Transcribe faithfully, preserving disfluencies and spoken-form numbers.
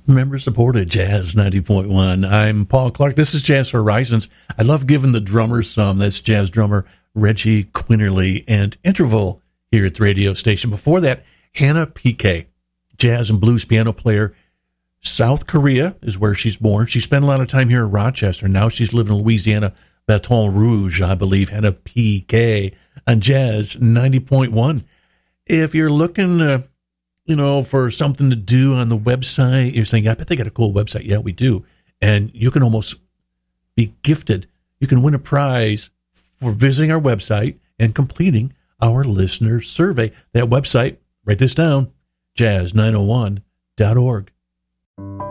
Member supported Jazz ninety point one. I'm Paul Clark. This is Jazz Horizons. I love giving the drummers some. That's jazz drummer Reggie Quinterly and Interval here at the radio station. Before that, Hannah P K, jazz and blues piano player. South Korea is where she's born. She spent a lot of time here in Rochester. Now she's living in Louisiana, Baton Rouge, I believe. Hannah P K on Jazz ninety point one. If you're looking, uh, you know, for something to do on the website, you're saying, I bet they got a cool website. Yeah, we do. And you can almost be gifted. You can win a prize for visiting our website and completing our listener survey. That website, write this down, jazz nine oh one dot org.